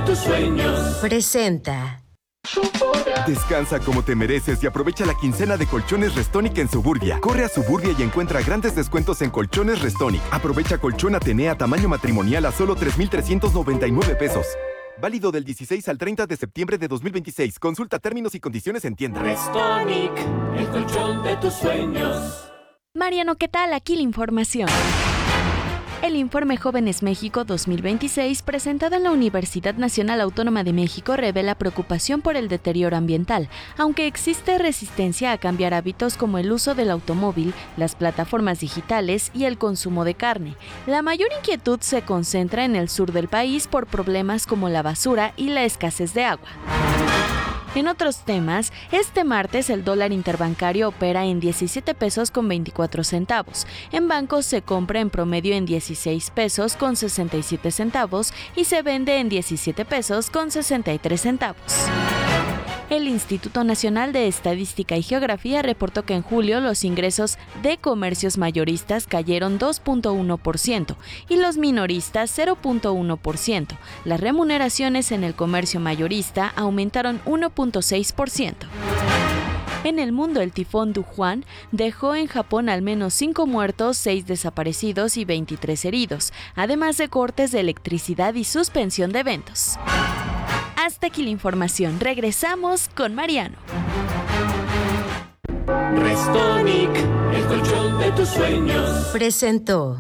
tus sueños. Presenta. Descansa como te mereces y aprovecha la quincena de Colchones Restonic en Suburbia. Corre a Suburbia y encuentra grandes descuentos en Colchones Restonic. Aprovecha colchón Atenea tamaño matrimonial a solo 3,399 pesos. Válido del 16 al 30 de septiembre de 2026. Consulta términos y condiciones en tienda. Restonic, el colchón de tus sueños. Mariano, ¿qué tal? Aquí la información. El informe Jóvenes México 2026, presentado en la Universidad Nacional Autónoma de México, revela preocupación por el deterioro ambiental, aunque existe resistencia a cambiar hábitos como el uso del automóvil, las plataformas digitales y el consumo de carne. La mayor inquietud se concentra en el sur del país por problemas como la basura y la escasez de agua. En otros temas, este martes el dólar interbancario opera en 17 pesos con 24 centavos. En bancos se compra en promedio en 16 pesos con 67 centavos y se vende en 17 pesos con 63 centavos. El Instituto Nacional de Estadística y Geografía reportó que en julio los ingresos de comercios mayoristas cayeron 2.1% y los minoristas 0.1%. Las remuneraciones en el comercio mayorista aumentaron 1.6%. En el mundo, el tifón Dujuan dejó en Japón al menos 5 muertos, 6 desaparecidos y 23 heridos, además de cortes de electricidad y suspensión de eventos. Hasta aquí la información. Regresamos con Mariano. Restonic, el colchón de tus sueños. Presentó.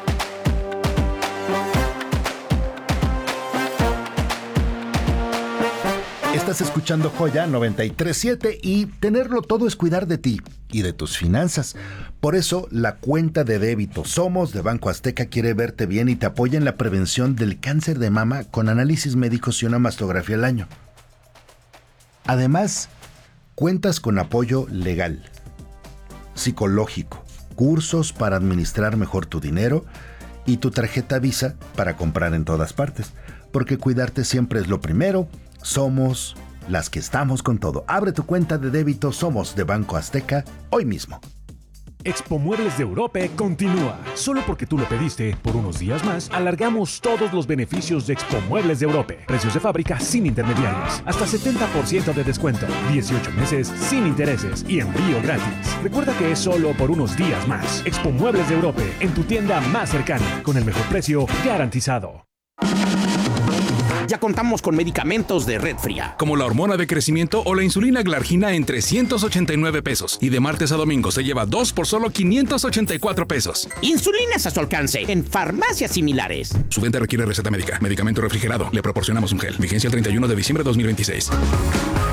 Estás escuchando Joya 93.7 y tenerlo todo es cuidar de ti y de tus finanzas. Por eso, la cuenta de débito Somos de Banco Azteca quiere verte bien y te apoya en la prevención del cáncer de mama con análisis médicos y una mastografía al año. Además, cuentas con apoyo legal, psicológico, cursos para administrar mejor tu dinero y tu tarjeta Visa para comprar en todas partes. Porque cuidarte siempre es lo primero. Somos las que estamos con todo. Abre tu cuenta de débito Somos de Banco Azteca hoy mismo. Expo Muebles de Europe continúa. Solo porque tú lo pediste, por unos días más, alargamos todos los beneficios de Expo Muebles de Europe. Precios de fábrica sin intermediarios. Hasta 70% de descuento. 18 meses sin intereses y envío gratis. Recuerda que es solo por unos días más. Expo Muebles de Europe, en tu tienda más cercana, con el mejor precio garantizado. Ya contamos con medicamentos de Red Fría, como la hormona de crecimiento o la insulina Glargina en 389 pesos. Y de martes a domingo se lleva 2 por solo 584 pesos. Insulinas a su alcance en farmacias similares. Su venta requiere receta médica. Medicamento refrigerado. Le proporcionamos un gel. Vigencia el 31 de diciembre de 2026.